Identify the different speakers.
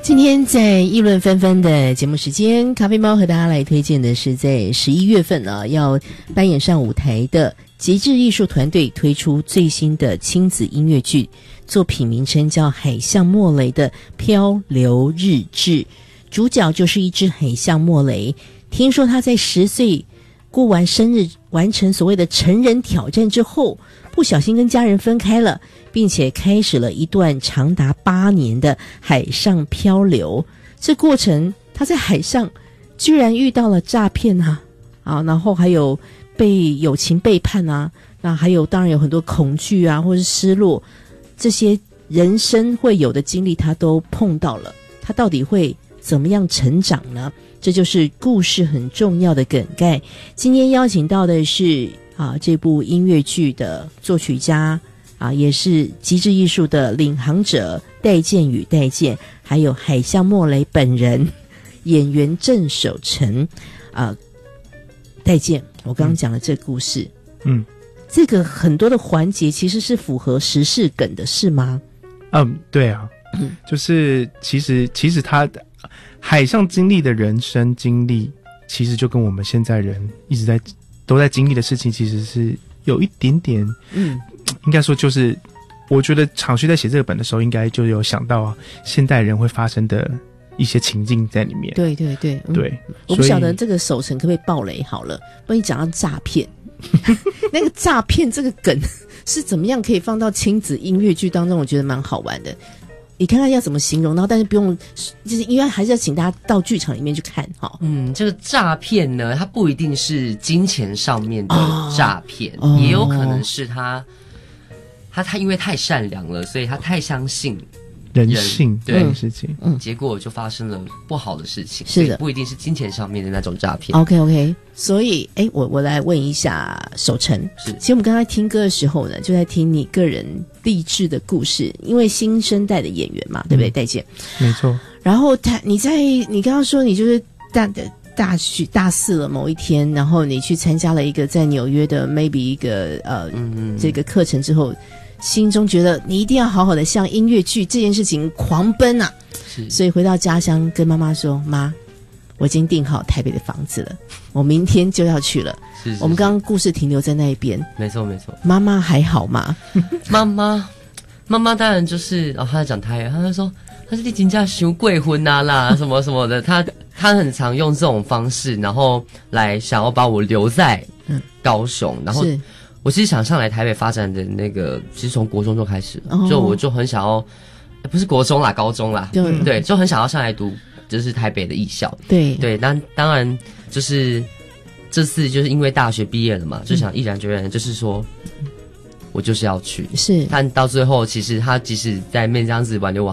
Speaker 1: 今天在议论纷纷的节目时间，咖啡猫和大家来推荐的是在11月份呢要扮演上舞台的极致艺术团队推出最新的亲子音乐剧，作品名称叫海象莫雷的漂流日志，主角就是一只海象莫雷。听说他在10岁过完生日，完成所谓的成人挑战之后，不小心跟家人分开了，并且开始了一段长达8年的海上漂流。这过程他在海上居然遇到了诈骗啊，然后还有被友情背叛啊，那还有当然有很多恐惧啊，或是失落，这些人生会有的经历他都碰到了。他到底会怎么样成长呢？这就是故事很重要的梗概。今天邀请到的是这部音乐剧的作曲家也是极致艺术的领航者戴建宇戴建，还有海象莫雷本人演员郑守成戴建。我刚刚讲了这个故事，这个很多的环节其实是符合时事梗的，是吗？
Speaker 2: 对啊，就是其实他海上经历的人生经历，其实就跟我们现在人一直都在经历的事情，其实是有一点点，应该说就是我觉得昶旭在写这个本的时候，应该就有想到现代人会发生的一些情境在里面。对对对，对。
Speaker 1: 我不晓得这个守成可不可以爆雷好了，不然你讲到诈骗，那个诈骗这个梗是怎么样可以放到亲子音乐剧当中？我觉得蛮好玩的。你看看要怎么形容，然后但是不用，就是因为还是要请大家到剧场里面去看哈。
Speaker 3: 这个诈骗呢，它不一定是金钱上面的诈骗，也有可能是他因为太善良了，所以他太相信
Speaker 2: 人性这件事情，
Speaker 3: 结果就发生了不好的事情。
Speaker 1: 是的，
Speaker 3: 不一定是金钱上面的那种诈骗。
Speaker 1: OK， 所以我来问一下守成，其实我们刚才听歌的时候呢，就在听你个人励志的故事，因为新生代的演员嘛，对不对，戴建？
Speaker 2: 没错。然
Speaker 1: 后你刚刚说你就是大四了某一天，然后你去参加了一个在纽约的 maybe 一个这个课程之后，心中觉得你一定要好好的向音乐剧这件事情狂奔啊，所以回到家乡跟妈妈说，妈，我已经订好台北的房子了，我明天就要去了。是我们刚刚故事停留在那一边。
Speaker 3: 没错没错。
Speaker 1: 妈妈还好吗？
Speaker 3: 妈妈当然就是她在讲台语，她就说她是你真的太过分啦什么什么的，她很常用这种方式，然后来想要把我留在高雄，然后我其实想上来台北发展的那个，其实从国中就开始了，就我就很想要，不是国中啦，高中啦，对，就很想要上来读，就是台北的艺校，对，当然就是这次就是因为大学毕业了嘛，就想毅然决然，就是说我就是要去，是，但到最后其实他即使在面这样子挽留我